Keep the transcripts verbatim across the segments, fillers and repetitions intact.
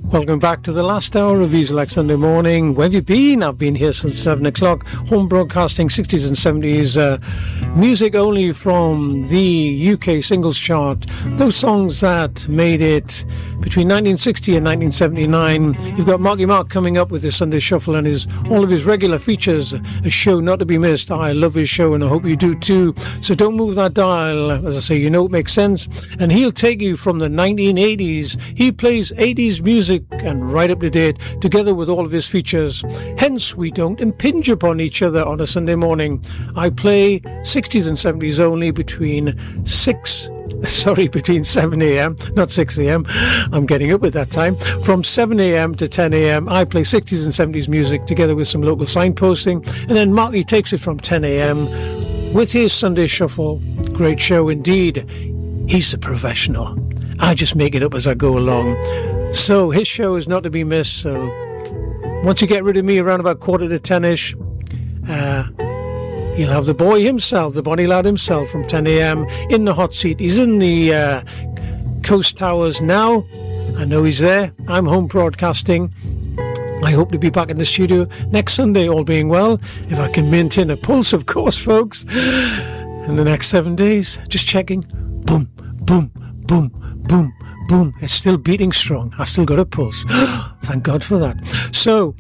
Welcome back to the last hour of Easy Like Sunday Morning. Where have you been? I've been here since seven o'clock. Home broadcasting sixties and seventies. Uh, music only from the U K singles chart. Those songs that made it between nineteen sixty and nineteen seventy-nine. You've got Marky Mark coming up with his Sunday Shuffle and his all of his regular features. A show not to be missed. I love his show and I hope you do too. So don't move that dial. As I say, you know it makes sense. And he'll take you from the nineteen eighties. He plays eighties music and right up to date, together with all of his features. Hence, we don't impinge upon each other on a Sunday morning. I play sixties and seventies only between six, sorry, between seven a.m., not six a.m. I'm getting up at that time. From seven a.m. to ten a.m., I play sixties and seventies music together with some local signposting. And then Marky takes it from ten a.m. with his Sunday Shuffle. Great show indeed. He's a professional. I just make it up as I go along. So his show is not to be missed. So once you get rid of me around about quarter to ten-ish, uh, you'll have the boy himself, the Bonnie Lad himself, from ten a.m. in the hot seat. He's in the uh, Coast Towers now. I know he's there. I'm home broadcasting. I hope to be back in the studio next Sunday, all being well. If I can maintain a pulse, of course, folks. In the next seven days, just checking. Boom, boom, boom, boom. Boom, it's still beating strong. I still got a pulse. Thank God for that. So,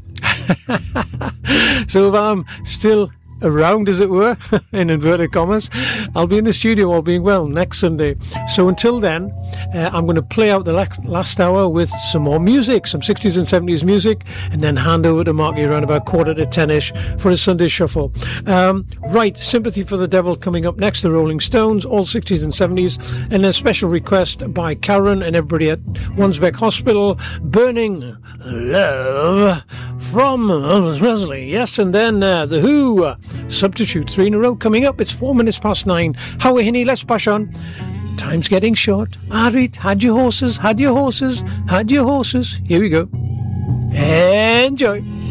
so if I'm still around, as it were, in inverted commas, I'll be in the studio, all being well, next Sunday. So until then, uh, I'm going to play out the last hour with some more music, some sixties and seventies music, and then hand over to Marky around about quarter to ten-ish for his Sunday Shuffle. Um, right, Sympathy for the Devil coming up next, the Rolling Stones, all sixties and seventies, and a special request by Karen and everybody at Wandsbek Hospital, Burning Love from Elvis Presley. Yes, and then uh, The Who, uh, Substitute, three in a row coming up. It's four minutes past nine. Howie Hinney, let's push on. Time's getting short. Harriet, had your horses, had your horses, had your horses. Here we go. Enjoy.